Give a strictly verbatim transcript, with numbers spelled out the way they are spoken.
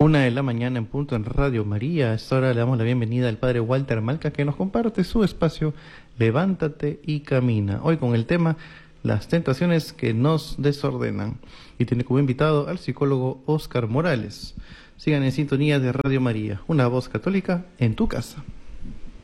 Una de la mañana en punto en Radio María. A esta hora le damos la bienvenida al Padre Walter Malca, que nos comparte su espacio Levántate y Camina. Hoy con el tema las tentaciones que nos desordenan. Y tiene como invitado al psicólogo Óscar Morales. Sigan en sintonía de Radio María, una voz católica en tu casa.